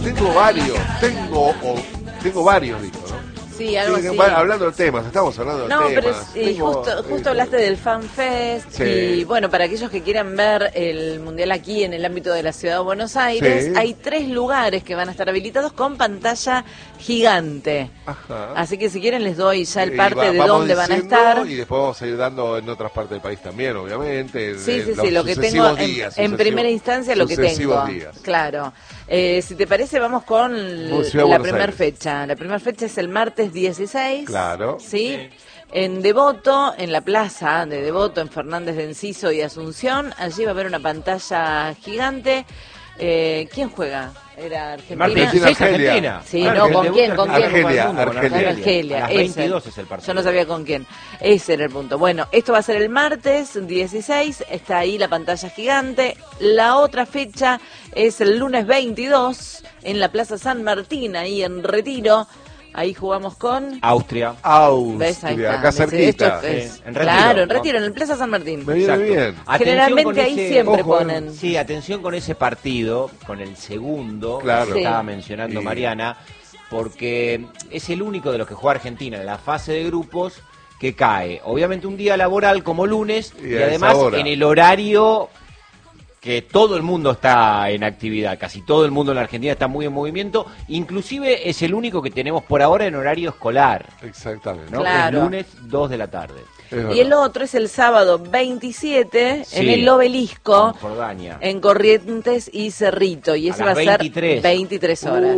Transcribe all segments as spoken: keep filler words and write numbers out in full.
tengo varios, tengo, o, tengo varios, dijo, ¿no? Sí, algo sí, así. Hablando de temas, estamos hablando de no, temas. No, pero y tengo, justo, justo eh, hablaste del FanFest sí. Y bueno, para aquellos que quieran ver el Mundial aquí en el ámbito de la Ciudad de Buenos Aires, sí. hay tres lugares que van a estar habilitados con pantalla gigante. Ajá. Así que si quieren les doy ya el parte va, de dónde van a estar. Y después vamos a ir dando en otras partes del país también, obviamente. Sí, sí, sí, lo que tengo en, días, en primera instancia lo que tengo. Días. Claro. Eh, si te parece, vamos con la primera fecha. La primera fecha es el martes dieciséis. Claro. ¿Sí? Sí. En Devoto, en la plaza de Devoto, en Fernández de Enciso y Asunción. Allí va a haber una pantalla gigante. Eh, ¿Quién juega? ¿Era Argentina? Argentina, Argelia. Sí, claro, no, ¿con quién? ¿Con quién? Argelia, Argelia. Argelia. A las veintidós es el partido. Yo no sabía con quién. Ese era el punto. Bueno, esto va a ser el martes dieciséis, está ahí la pantalla gigante. La otra fecha es el lunes veintidós, en la Plaza San Martín, ahí en Retiro. Ahí jugamos con... Austria. Austria, acá cerquita. Esto es, sí, en Retiro, claro, en ¿no? Retiro, en el Plaza San Martín. Me viene bien. Generalmente ahí ese, siempre ojo, ponen. Sí, atención con ese partido, con el segundo, claro. que Sí. estaba mencionando Sí. Mariana, porque es el único de los que juega Argentina en la fase de grupos que cae. Obviamente un día laboral como lunes Y y, a además esa hora. en el horario que todo el mundo está en actividad, casi todo el mundo en la Argentina está muy en movimiento, inclusive es el único que tenemos por ahora en horario escolar, Exactamente. ¿no? Claro. El lunes dos de la tarde. Y el otro es el sábado veintisiete, Sí, en el Obelisco, con Jordania. en Corrientes y Cerrito. Y ese A va a las ser veintitrés. veintitrés horas.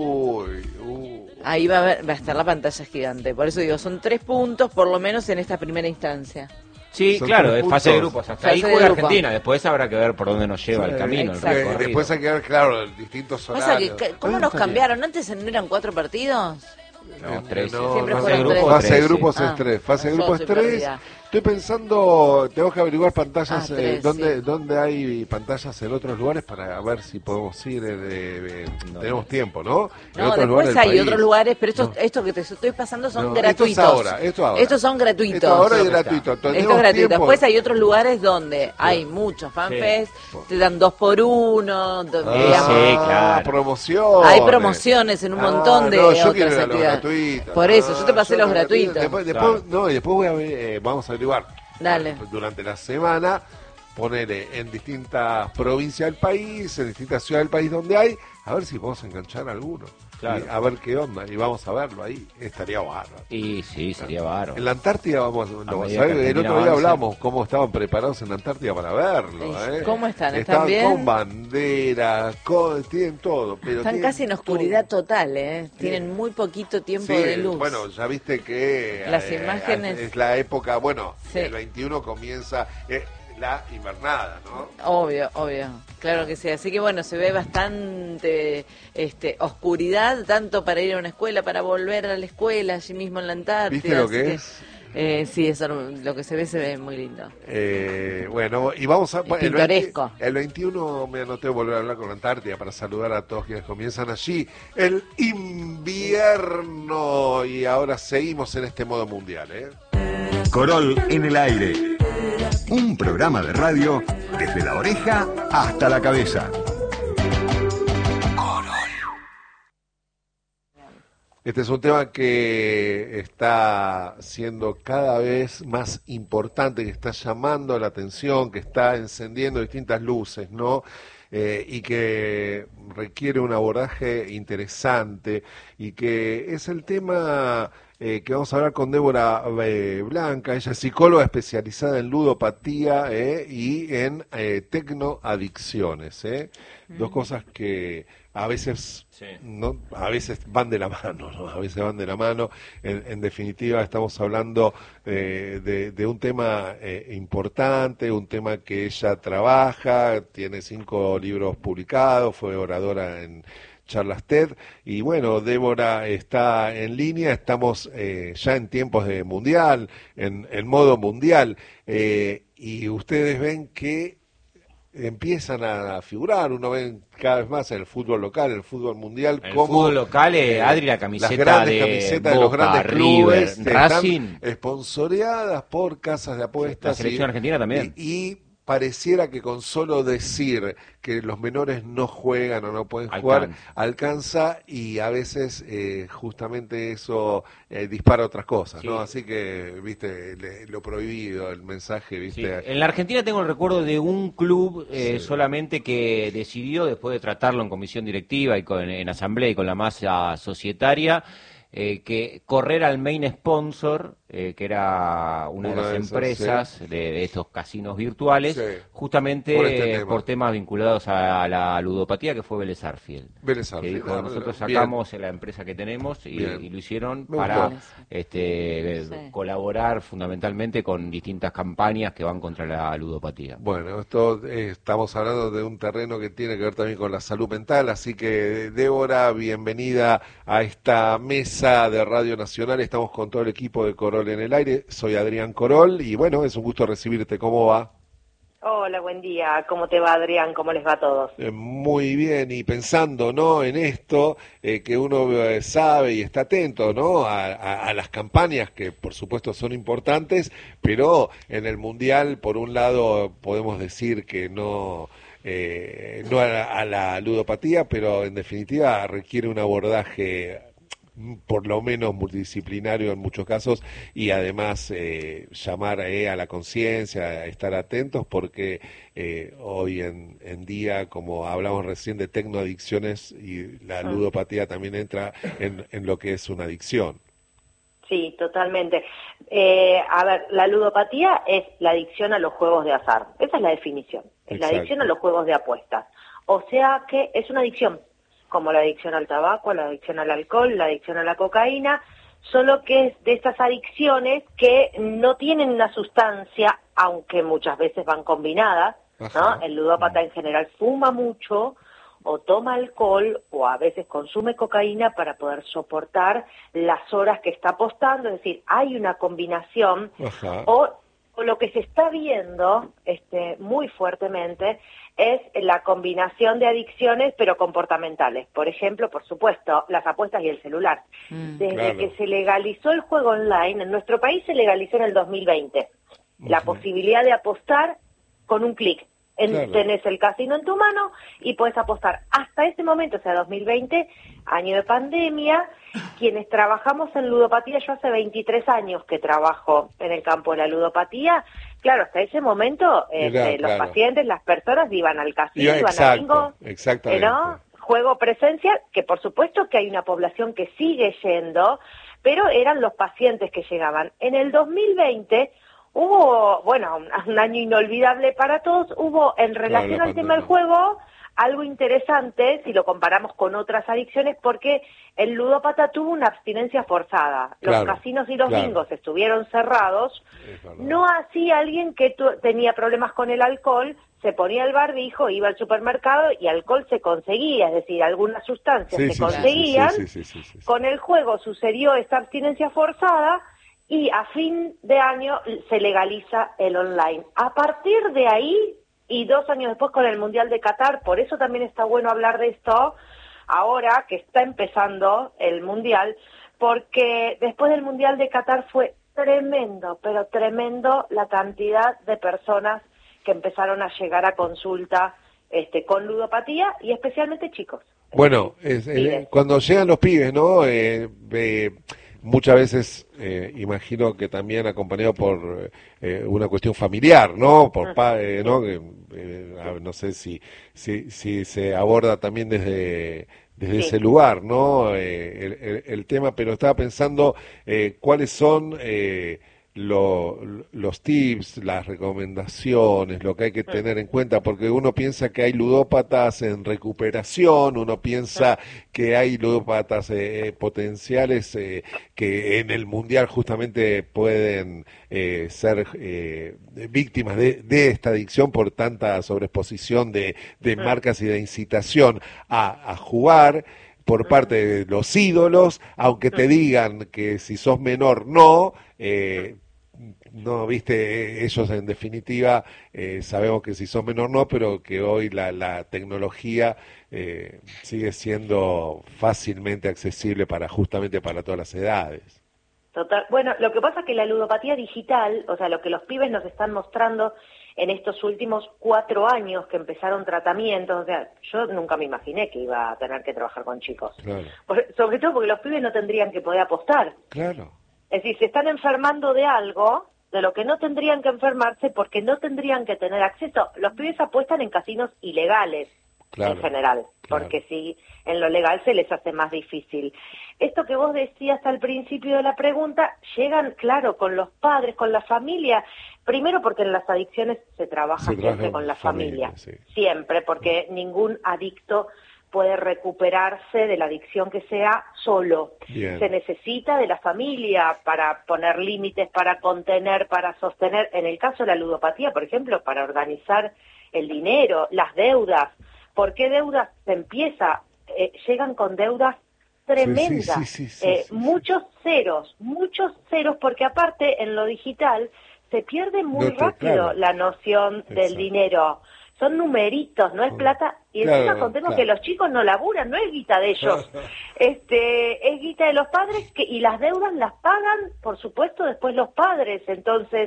Uy, uh. Ahí va a, ver, va a estar la pantalla gigante. Por eso digo, son tres puntos, por lo menos en esta primera instancia. Sí, Son claro, tres es fase de puntos. grupos. Hasta Fase ahí de juega grupo. Argentina. Después habrá que ver por dónde nos lleva Sí, el camino, el exacto. recorrido. Después hay que ver, claro, distintos Pasa horarios. que, ¿cómo Ah, nos está cambiaron? ¿Antes no eran cuatro partidos? No, trece. No, Siempre no, fueron no, tres. Fase de trece. grupos Ah, es tres. Fase de yo grupos es soy tres. perdida. Estoy pensando, tengo que averiguar pantallas, Ah, tres, eh, dónde, sí. dónde hay pantallas en otros lugares para ver si podemos ir. eh, de- de- No. tenemos tiempo, ¿no? En No, otros lugares después del hay país. otros lugares, pero estos, No. esto que te estoy pasando son No, gratuitos. Esto es ahora, esto ahora. Estos son gratuitos. Esto ahora es Esto está. gratuito. Esto Tenemos es gratuito. tiempo. Después hay otros lugares donde hay muchos fanfest, te dan dos por uno, do- Ah, digamos, sí, claro. promociones. hay promociones en un Ah, montón de no, yo otras quiero ir a los actividades. gratuitos. Por eso, Ah, yo te pasé los gratuitos. Después, después, Claro. no, y después voy a ver, eh, vamos a averiguar. Dale. Durante la semana, poner en distintas provincias del país, en distintas ciudades del país donde hay, a ver si podemos enganchar alguno. Claro. Y a ver qué onda, y vamos a verlo ahí. Estaría bárbaro. Y sí, sería bárbaro. En la Antártida vamos a, lo vamos a medida que ver. El Argentina otro día avance. hablamos cómo estaban preparados en la Antártida para verlo. Sí. ¿eh? ¿Cómo están? ¿Están Estaban bien? con bandera, con, tienen todo. Pero Están tienen casi en todo. oscuridad total, ¿eh? Tienen muy poquito tiempo Sí, de luz. bueno, ya viste que Las eh, imágenes- es la época, bueno, Sí. el veintiuno comienza eh, la invernada, ¿no? Obvio, obvio, claro que sí. Así que bueno, se ve bastante este, oscuridad, tanto para ir a una escuela, para volver a la escuela, allí mismo en la Antártida. ¿Viste lo así que es? eh, sí, eso, lo que se ve, se ve muy lindo. Eh, bueno, y vamos a... Es bueno, el pintoresco. veinte el veintiuno me anoté volver a hablar con la Antártida para saludar a todos quienes comienzan allí. El invierno, y ahora seguimos en este modo mundial, ¿eh? Corol en el aire. Un programa de radio desde la oreja hasta la cabeza. Este es un tema que está siendo cada vez más importante, que está llamando la atención, que está encendiendo distintas luces, ¿no? Eh, y que requiere un abordaje interesante y que es el tema eh, que vamos a hablar con Débora eh, Blanca. Ella es psicóloga especializada en ludopatía eh, y en eh, tecnoadicciones, ¿eh? Mm. Dos cosas que a veces sí. no, a veces van de la mano, ¿no? A veces van de la mano. En, en definitiva, estamos hablando eh, de, de un tema eh, importante, un tema que ella trabaja, tiene cinco libros publicados, fue oradora en charlas TED, y bueno, Débora está en línea, estamos eh, ya en tiempos de mundial, en, en modo mundial, eh, y ustedes ven que empiezan a figurar, uno ve cada vez más en el fútbol local, en el fútbol mundial, el como fútbol local, eh, Adri, la camiseta las grandes de camisetas Boca, de los grandes clubes River, Racing, están esponsoreadas por casas de apuestas. La selección y, argentina también. Y, y pareciera que con solo decir que los menores no juegan o no pueden jugar, Alcanza, alcanza y a veces eh, justamente eso eh, dispara otras cosas, sí. ¿no? Así que, viste, le- lo prohibido, el mensaje, Sí. viste. En la Argentina tengo el recuerdo de un club eh, Sí. solamente que decidió, después de tratarlo en comisión directiva y con, en asamblea y con la masa societaria, eh, que correr al main sponsor, eh, que era una, Una de de las esas, empresas de, de estos casinos virtuales, Sí. justamente Por este eh, tema. por temas vinculados a la ludopatía, que fue Vélez Sarsfield. Vélez Que Sarsfield, dijo, ah, nosotros bien. sacamos la empresa que tenemos y, Bien. y lo hicieron Me para gustó. este, Sí. colaborar fundamentalmente con distintas campañas que van contra la ludopatía. Bueno, esto eh, estamos hablando de un terreno que tiene que ver también con la salud mental, así que Débora, bienvenida a esta mesa de Radio Nacional. Estamos con todo el equipo de Corol en el aire. Soy Adrián Corol y bueno, es un gusto recibirte. ¿Cómo va? Hola, buen día. ¿Cómo te va, Adrián? ¿Cómo les va a todos? Eh, muy bien, y pensando, ¿no?, en esto, eh, que uno eh, sabe y está atento, ¿no?, a, a- a las campañas que por supuesto son importantes, pero en el Mundial, por un lado, podemos decir que no, eh, no a la, a la ludopatía, pero en definitiva requiere un abordaje mm, por lo menos multidisciplinario en muchos casos, y además eh, llamar eh, a la conciencia, a estar atentos, porque eh, hoy en, en día, como hablamos recién de tecnoadicciones, y la ludopatía también entra en, en lo que es una adicción. Sí, totalmente. Eh, a ver, la ludopatía es la adicción a los juegos de azar. Esa es la definición. Es la Exacto. adicción a los juegos de apuestas. O sea que es una adicción, como la adicción al tabaco, la adicción al alcohol, la adicción a la cocaína, solo que es de estas adicciones que no tienen una sustancia, aunque muchas veces van combinadas, Ajá. ¿no? El ludópata en general fuma mucho, o toma alcohol, o a veces consume cocaína para poder soportar las horas que está apostando. Es decir, hay una combinación, Ajá. o, o lo que se está viendo este, muy fuertemente es la combinación de adicciones, pero comportamentales. Por ejemplo, por supuesto, las apuestas y el celular. Mm. Desde Claro. que se legalizó el juego online, en nuestro país se legalizó en el dos mil veinte, la Ujú. posibilidad de apostar con un clic. En- Claro. Tenés el casino en tu mano y puedes apostar. Hasta ese momento, o sea, dos mil veinte, año de pandemia, quienes trabajamos en ludopatía, yo hace veintitrés años que trabajo en el campo de la ludopatía, claro, hasta ese momento Mirá, este, los claro. pacientes, las personas iban al casino, Ya, iban exacto, al bingo, exactamente. eh, ¿no? Juego presencial, que por supuesto que hay una población que sigue yendo, pero eran los pacientes que llegaban. En el dos mil veinte hubo, bueno, un, un año inolvidable para todos, hubo en relación la al tema del pandemia. juego algo interesante si lo comparamos con otras adicciones, porque el ludópata tuvo una abstinencia forzada. Los Claro, casinos y los claro. bingos estuvieron cerrados. Es verdad. No así alguien que tu- tenía problemas con el alcohol, se ponía el barbijo, iba al supermercado y alcohol se conseguía, es decir, algunas sustancias Sí, se sí, sí, conseguían. sí, sí, sí, sí, sí, sí. Con el juego sucedió esta abstinencia forzada y a fin de año se legaliza el online. A partir de ahí, y dos años después con el Mundial de Qatar, por eso también está bueno hablar de esto ahora que está empezando el Mundial, porque después del Mundial de Qatar fue tremendo, pero tremendo la cantidad de personas que empezaron a llegar a consulta este, con ludopatía, y especialmente chicos. Bueno, es- eh, Pibes. cuando llegan los pibes, ¿no? Eh, eh, muchas veces, eh, imagino que también acompañado por eh, una cuestión familiar, ¿no? Por pa- eh, ¿no? Que, eh, a- no sé si, si, si se aborda también desde, desde Sí. ese lugar, ¿no? Eh, el, el- el tema, pero estaba pensando eh, cuáles son eh, lo- los tips, las recomendaciones, lo que hay que tener en cuenta, porque uno piensa que hay ludópatas en recuperación, uno piensa que hay ludópatas eh, eh, potenciales eh, que en el Mundial justamente pueden eh, ser eh, víctimas de, de esta adicción por tanta sobreexposición de, de marcas y de incitación a, a jugar por parte de los ídolos, aunque te digan que si sos menor no, eh, no, viste, ellos en definitiva eh, sabemos que si sos menor no, pero que hoy la, la tecnología eh, sigue siendo fácilmente accesible para justamente para todas las edades. Total. Bueno, lo que pasa es que la ludopatía digital, o sea, lo que los pibes nos están mostrando en estos últimos cuatro años que empezaron tratamientos. O sea, yo nunca me imaginé que iba a tener que trabajar con chicos. Claro. Por, sobre todo porque los pibes no tendrían que poder apostar. Claro. Es decir, se están enfermando de algo de lo que no tendrían que enfermarse porque no tendrían que tener acceso. Los pibes apuestan en casinos ilegales. Claro, en general, claro. Porque si en lo legal se les hace más difícil. Esto que vos decías al principio de la pregunta, llegan, claro, con los padres, con la familia, primero porque en las adicciones se trabaja se siempre con la familia, familia sí. siempre, porque ningún adicto puede recuperarse de la adicción que sea solo. Bien. Se necesita de la familia para poner límites, para contener, para sostener, en el caso de la ludopatía, por ejemplo, para organizar el dinero, las deudas. ¿Por qué deudas se empieza? Eh, llegan con deudas tremendas, sí, sí, sí, sí, eh, sí, muchos sí. ceros, muchos ceros, porque aparte en lo digital se pierde muy no te, rápido claro. la noción Exacto. del dinero. Son numeritos, no es plata, y encima claro, contemos claro. que los chicos no laburan, no es guita de ellos, este, es guita de los padres, que y las deudas las pagan, por supuesto, después los padres. Entonces,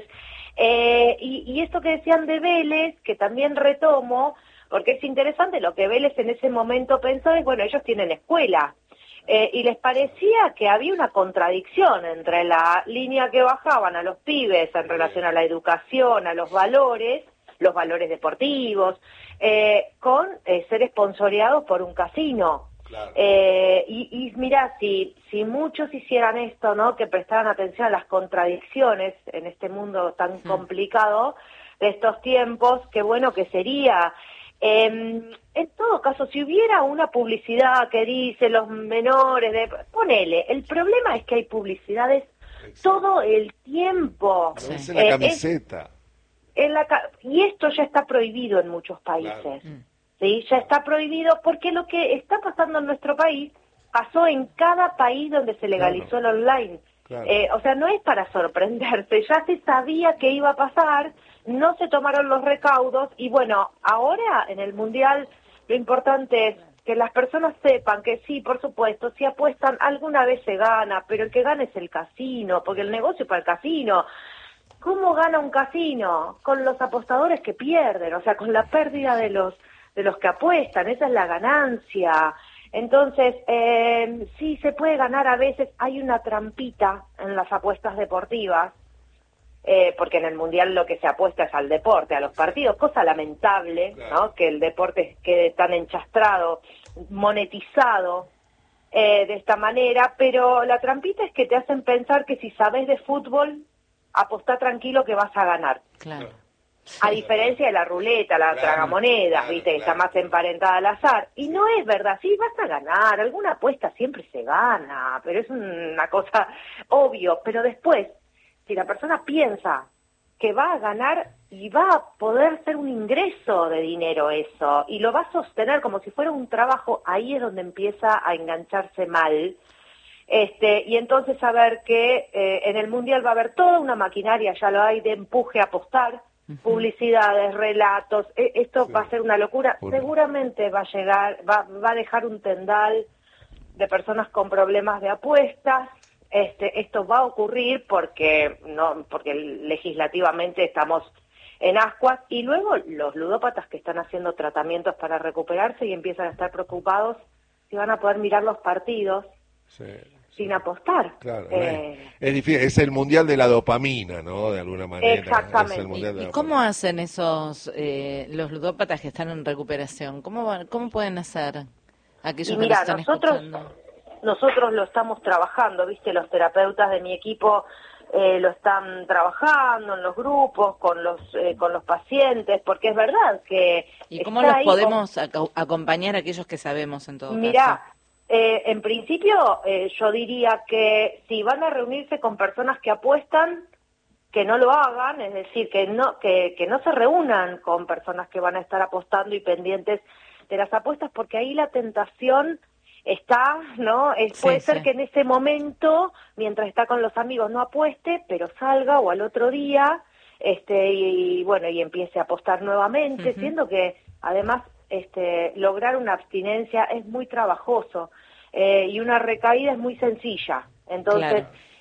eh, y, y esto que decían de Vélez, que también retomo, porque es interesante, lo que Vélez en ese momento pensó es, bueno, ellos tienen escuela, eh, y les parecía que había una contradicción entre la línea que bajaban a los pibes en relación a la educación, a los valores, los valores deportivos, eh, con eh, ser esponsoreados por un casino. Claro. Eh, y, y mira, si, si muchos hicieran esto, ¿no?, que prestaran atención a las contradicciones en este mundo tan mm. complicado de estos tiempos, qué bueno que sería. Eh, en todo caso, si hubiera una publicidad que dice los menores, de ponele, el problema es que hay publicidades Exacto. todo el tiempo. Sí. Es en la eh, camiseta. Es, en la, y esto ya está prohibido en muchos países. Claro. ¿Sí? Ya está prohibido porque lo que está pasando en nuestro país pasó en cada país donde se legalizó claro. el online. Claro. Eh, o sea, no es para sorprenderse, ya se sabía que iba a pasar, no se tomaron los recaudos y bueno, ahora en el Mundial lo importante es que las personas sepan que sí, por supuesto, si apuestan alguna vez se gana, pero el que gana es el casino, porque el negocio es para el casino. ¿Cómo gana un casino? Con los apostadores que pierden, o sea, con la pérdida de los de los que apuestan, esa es la ganancia. Entonces, eh, sí se puede ganar a veces, hay una trampita en las apuestas deportivas, eh, porque en el Mundial lo que se apuesta es al deporte, a los partidos, cosa lamentable, claro. ¿no?, que el deporte quede tan enchastrado, monetizado eh, de esta manera, pero la trampita es que te hacen pensar que si sabes de fútbol, apostá tranquilo que vas a ganar. Claro. A diferencia de la ruleta, la claro, tragamonedas, claro, viste, que claro. está más emparentada al azar. Y no es verdad, sí, vas a ganar, alguna apuesta siempre se gana, pero es una cosa obvio. Pero después, si la persona piensa que va a ganar y va a poder ser un ingreso de dinero eso, y lo va a sostener como si fuera un trabajo, ahí es donde empieza a engancharse mal. Este, y entonces saber que eh, en el Mundial va a haber toda una maquinaria, ya lo hay, de empuje a apostar, publicidades, relatos, eh, esto sí. va a ser una locura. Pura. Seguramente va a llegar, va, va a dejar un tendal de personas con problemas de apuestas. Este, esto va a ocurrir porque no, porque legislativamente estamos en ascuas, y luego los ludópatas que están haciendo tratamientos para recuperarse y empiezan a estar preocupados si van a poder mirar los partidos. Sí. Sin apostar. Claro, eh, es difícil, es el mundial de la dopamina, ¿no? De alguna manera. Exactamente. Es el mundial de ¿Y, la ¿Y cómo dopamina. hacen esos, eh, los ludópatas que están en recuperación? ¿Cómo, cómo pueden hacer aquellos y que mira, nos están nosotros, escuchando? Nosotros lo estamos trabajando, ¿viste? Los terapeutas de mi equipo eh, lo están trabajando en los grupos, con los eh, con los pacientes, porque es verdad que... ¿Y cómo los podemos con... acompañar a aquellos que sabemos en todo Mirá, caso? Eh, en principio, eh, yo diría que si van a reunirse con personas que apuestan, que no lo hagan, es decir, que no que, que no se reúnan con personas que van a estar apostando y pendientes de las apuestas, porque ahí la tentación está, ¿no? Es, sí, puede ser sí. que en ese momento, mientras está con los amigos, no apueste, pero salga o al otro día, este y, y bueno, y empiece a apostar nuevamente, uh-huh. siendo que además Este, lograr una abstinencia es muy trabajoso eh, y una recaída es muy sencilla. Entonces, claro.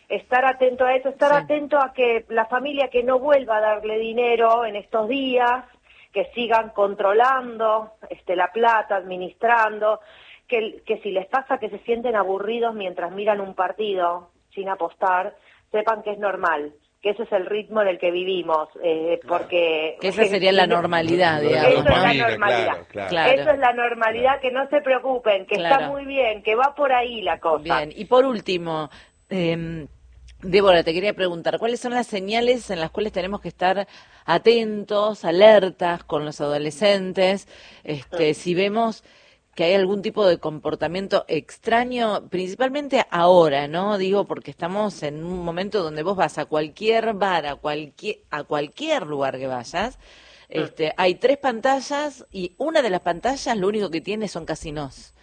estar atento a eso, estar Sí. atento a que la familia que no vuelva a darle dinero en estos días, que sigan controlando este, la plata, administrando, que, que si les pasa que se sienten aburridos mientras miran un partido sin apostar, sepan que es normal, que ese es el ritmo en el que vivimos, eh, porque... Que esa sería la normalidad, Lo de la digamos, Eso es la dopamina, normalidad. claro, claro. Claro. Eso es la normalidad, que no se preocupen, que Claro. está muy bien, que va por ahí la cosa. Bien, y por último, eh, Débora, te quería preguntar, ¿cuáles son las señales en las cuales tenemos que estar atentos, alertas con los adolescentes? Este, si vemos que hay algún tipo de comportamiento extraño, principalmente ahora, ¿no? Digo, porque estamos en un momento donde vos vas a cualquier bar, a cualquier, a cualquier lugar que vayas, este, hay tres pantallas y una de las pantallas lo único que tiene son casinos.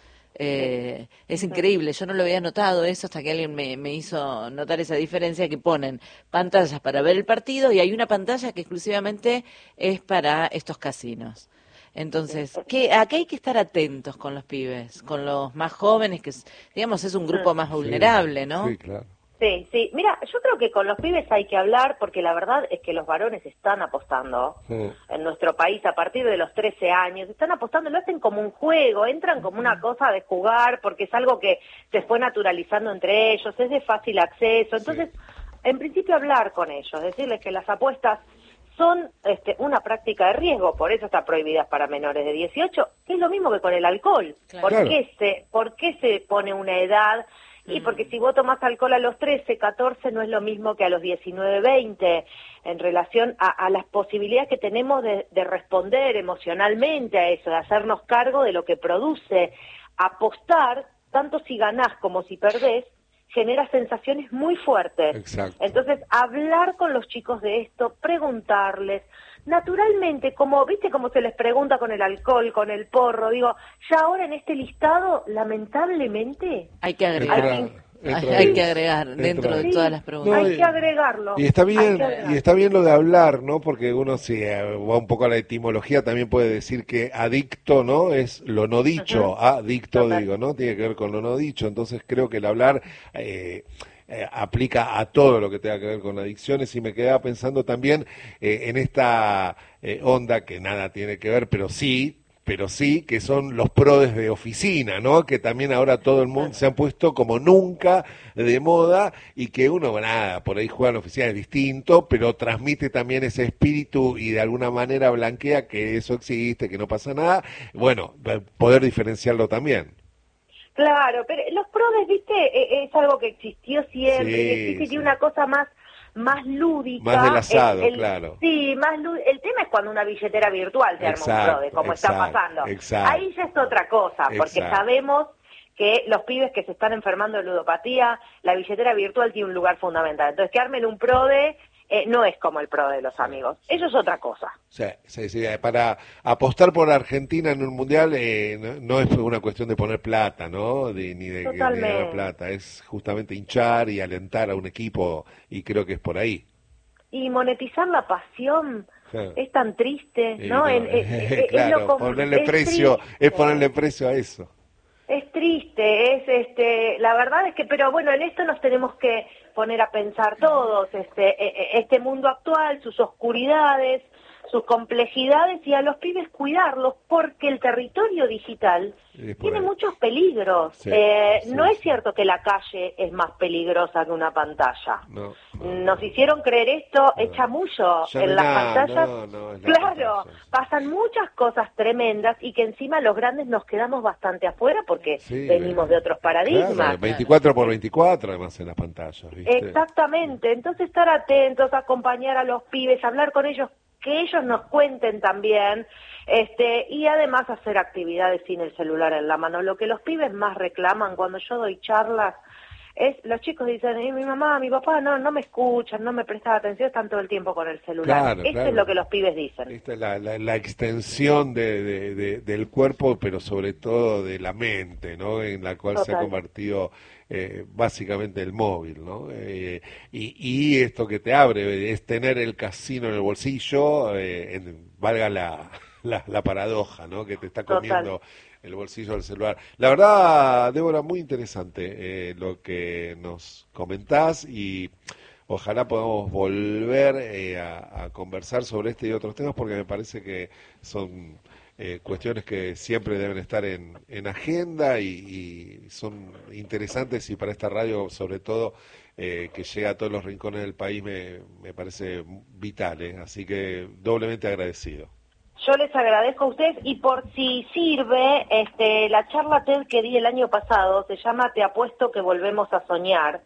Eh, es increíble, yo no lo había notado eso hasta que alguien me, me hizo notar esa diferencia, que ponen pantallas para ver el partido y hay una pantalla que exclusivamente es para estos casinos. Entonces, ¿qué, ¿a qué hay que estar atentos con los pibes, con los más jóvenes, que es, digamos es un grupo más vulnerable, ¿no? Sí, claro. Sí, sí. Mira, yo creo que con los pibes hay que hablar porque la verdad es que los varones están apostando Sí. en nuestro país a partir de los trece años. Están apostando, lo hacen como un juego, entran como una cosa de jugar porque es algo que se fue naturalizando entre ellos, es de fácil acceso. Entonces, en principio hablar con ellos, decirles que las apuestas son este, una práctica de riesgo, por eso están prohibidas para menores de dieciocho, que es lo mismo que con el alcohol. Claro. ¿Por qué se, por qué se pone una edad? Y porque si vos tomás alcohol a los trece, catorce, no es lo mismo que a los diecinueve, veinte, en relación a, a las posibilidades que tenemos de, de responder emocionalmente a eso, de hacernos cargo de lo que produce. Apostar, tanto si ganás como si perdés, genera sensaciones muy fuertes. Exacto. Entonces, hablar con los chicos de esto, preguntarles, naturalmente, como viste cómo se les pregunta con el alcohol, con el porro, digo, ya ahora en este listado, lamentablemente, Hay que agregar, Entra- hay, entra hay ahí. que agregar Entra dentro de ahí. todas las No, preguntas. hay y- que agregarlo. Y está Hay bien, que agregarlo. y está bien lo de hablar, ¿no? Porque uno si eh, va un poco a la etimología también puede decir que adicto, ¿no? Es lo no dicho, adicto Total. digo, ¿no? Tiene que ver con lo no dicho, entonces creo que el hablar eh, eh, aplica a todo lo que tenga que ver con adicciones y me quedaba pensando también eh, en esta eh, onda que nada tiene que ver, pero sí pero sí que son los prodes de oficina, ¿no? Que también ahora todo el mundo se han puesto como nunca de moda y que uno, nada, por ahí juega en oficina es distinto, pero transmite también ese espíritu y de alguna manera blanquea que eso existe, que no pasa nada. Bueno, poder diferenciarlo también. Claro, pero los prodes, viste, eh, es algo que existió siempre, Sí, y existe, sí. tiene una cosa más más lúdica. Más del asado, el- el- claro. Sí, más lú- el tema es cuando una billetera virtual te arma un Exacto, prode, como exacto, está pasando. exacto. Ahí ya es otra cosa, porque Exacto. sabemos que los pibes que se están enfermando de ludopatía, la billetera virtual tiene un lugar fundamental. Entonces, que armen un prode eh, no es como el prode de los amigos. Eso es otra cosa. Sí, sí, sí, para apostar por Argentina en un mundial eh, no, no es una cuestión de poner plata, ¿no? De- ni, de, ni de Totalmente. ganar plata, es justamente hinchar y alentar a un equipo y creo que es por ahí. Y monetizar la pasión Sí. es tan triste, Sí, ¿no? no, En- en- en- es claro, lo com- ponerle es precio, triste. es ponerle precio a eso. Es triste, es este, la verdad es que, pero bueno, en esto nos tenemos que poner a pensar todos, este, e- e- este mundo actual, sus oscuridades, sus complejidades y a los pibes cuidarlos porque el territorio digital Es por tiene ahí. muchos peligros. Sí, Eh, sí, no es sí. cierto que la calle es más peligrosa que una pantalla. No, no, Nos no. hicieron creer esto, echa mucho Ya no en las nada, pantallas. no, no, es la claro, pantalla, sí. pasan muchas cosas tremendas y que encima los grandes nos quedamos bastante afuera porque Sí, venimos de otros paradigmas. Claro, veinticuatro por veinticuatro además en las pantallas, ¿viste? Exactamente, entonces estar atentos, acompañar a los pibes, hablar con ellos, que ellos nos cuenten también, este, y además hacer actividades sin el celular en la mano. Lo que los pibes más reclaman cuando yo doy charlas es, los chicos dicen, eh, mi mamá, mi papá no, no me escuchan, no me prestan atención, están todo el tiempo con el celular. Claro, Eso claro. es lo que los pibes dicen. Esta es la, la, la extensión de, de- de- del cuerpo, pero sobre todo de la mente, ¿no? En la cual se ha Total. convertido eh, básicamente el móvil, ¿no? Eh, y, y esto que te abre es tener el casino en el bolsillo, eh, en- valga la, la, la paradoja, ¿no? Que te está Total. comiendo el bolsillo del celular. La verdad, Débora, muy interesante eh, lo que nos comentás y ojalá podamos volver eh, a, a conversar sobre este y otros temas porque me parece que son eh, cuestiones que siempre deben estar en, en agenda y, y son interesantes y para esta radio sobre todo eh, que llega a todos los rincones del país me, me parece vital, eh, así que doblemente agradecido. Yo les agradezco a ustedes y por si sirve, este, la charla TED que di el año pasado se llama Te apuesto que volvemos a soñar.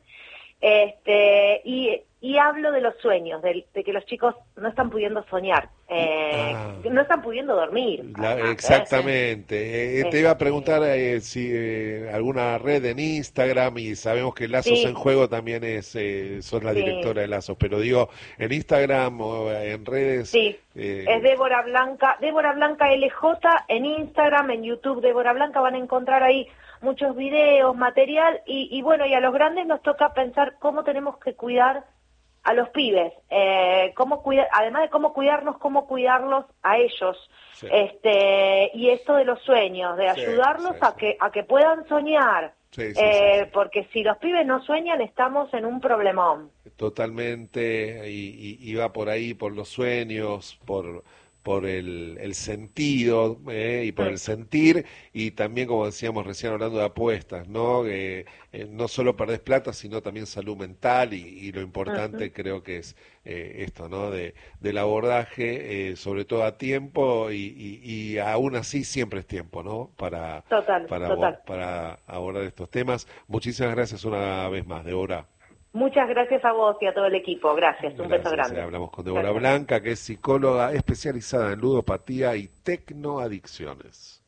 Este, y, y hablo de los sueños, de, de que los chicos no están pudiendo soñar, eh, ah, no están pudiendo dormir. La, además, exactamente. Eh, te iba a preguntar eh, si eh, alguna red en Instagram, y sabemos que Lazos sí. en Juego también es, eh, sos la sí. directora de Lazos, pero digo, en Instagram o en redes. Sí, eh, es Débora Blanca, Débora Blanca L J en Instagram, en YouTube Débora Blanca, van a encontrar ahí muchos videos, material, y, y bueno, y a los grandes nos toca pensar cómo tenemos que cuidar a los pibes, eh, cómo cuidar, además de cómo cuidarnos, cómo cuidarlos a ellos, sí. este, y esto de los sueños, de ayudarlos sí, sí, a sí. que a que puedan soñar, sí, sí, eh, sí, sí. porque si los pibes no sueñan estamos en un problemón. Totalmente, y, y, y va por ahí, por los sueños, por por el, el sentido eh, y por el sentir, y también, como decíamos recién hablando de apuestas, ¿no? Eh, eh, no solo perdés plata, sino también salud mental, y, y lo importante uh-huh. creo que es eh, esto, ¿no? De, del abordaje, eh, sobre todo a tiempo, y, y, y aún así siempre es tiempo, ¿no? Para, total, para, total. para abordar estos temas. Muchísimas gracias una vez más, Débora. Muchas gracias a vos y a todo el equipo. Gracias, un gracias, beso grande. Hablamos con Débora Blanca, que es psicóloga especializada en ludopatía y tecnoadicciones.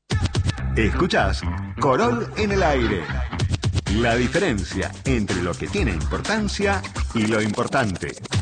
Escuchás Corol en el aire. La diferencia entre lo que tiene importancia y lo importante.